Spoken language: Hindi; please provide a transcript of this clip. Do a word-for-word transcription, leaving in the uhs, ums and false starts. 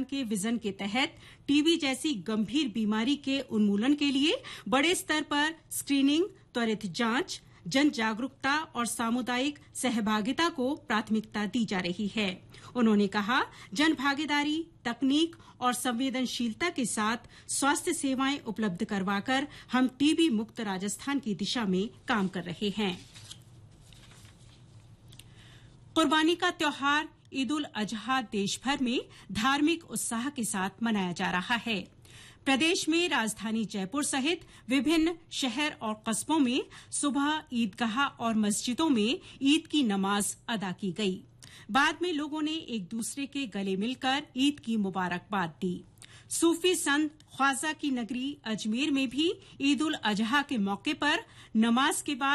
राजस्थान के विजन के तहत टीबी जैसी गंभीर बीमारी के उन्मूलन के लिए बड़े स्तर पर स्क्रीनिंग, त्वरित जांच, जन जागरूकता और सामुदायिक सहभागिता को प्राथमिकता दी जा रही है। उन्होंने कहा, जन भागीदारी, तकनीक और संवेदनशीलता के साथ स्वास्थ्य सेवाएं उपलब्ध करवाकर हम टीबी मुक्त राजस्थान की दिशा में काम कर रहे हैं। कुर्बानी का त्योहार ईद उल अजहा देश भर में धार्मिक उत्साह के साथ मनाया जा रहा है। प्रदेश में राजधानी जयपुर सहित विभिन्न शहर और कस्बों में सुबह ईदगाह और मस्जिदों में ईद की नमाज अदा की गई। बाद में लोगों ने एक दूसरे के गले मिलकर ईद की मुबारकबाद दी। सूफी संत ख्वाजा की नगरी अजमेर में भी ईद उल अजहा के मौके पर नमाज के बाद